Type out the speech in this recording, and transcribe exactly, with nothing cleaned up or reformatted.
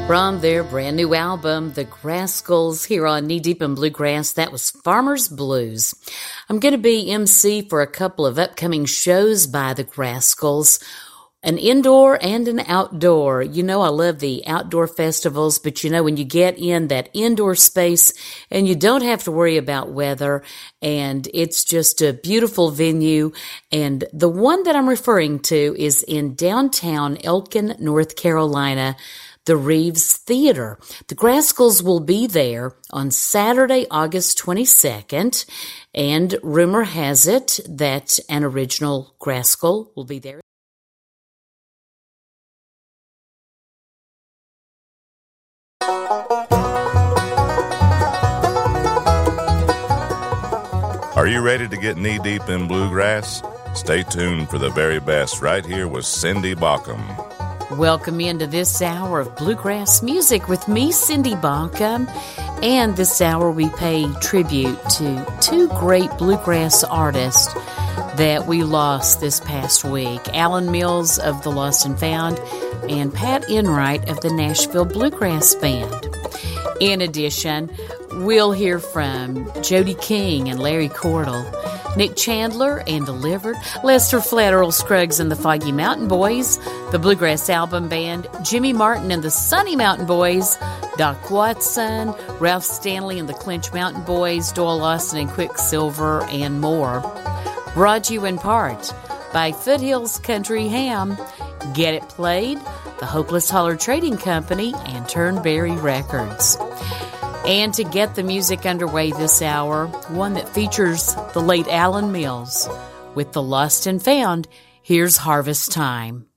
From their brand new album, The Grascals, here on Knee Deep in Bluegrass, that was Farmer's Blues. I'm going to be M C for a couple of upcoming shows by The Grascals, an indoor and an outdoor. You know I love the outdoor festivals, but you know when you get in that indoor space and you don't have to worry about weather, and it's just a beautiful venue. And the one that I'm referring to is in downtown Elkin, North Carolina, the Reeves Theater. The Grascals will be there on Saturday, August twenty-second, and rumor has it that an original Grascal will be there. Are you ready to get knee-deep in bluegrass? Stay tuned for the very best right here with Cindy Baucom. Welcome into this hour of bluegrass music with me, Cindy Baucom. And this hour we pay tribute to two great bluegrass artists that we lost this past week. Alan Mills of the Lost and Found and Pat Enright of the Nashville Bluegrass Band. In addition, we'll hear from Jody King and Larry Cordell, Nick Chandler and Delivered, Lester Flat, Earl Scruggs and the Foggy Mountain Boys, the Bluegrass Album Band, Jimmy Martin and the Sunny Mountain Boys, Doc Watson, Ralph Stanley and the Clinch Mountain Boys, Doyle Austin and Quicksilver, and more. Brought you in part by Foothills Country Ham, Get It Played, the Hopeless Holler Trading Company, and Turnberry Records. And to get the music underway this hour, one that features the late Alan Mills with The Lost and Found, here's Harvest Time.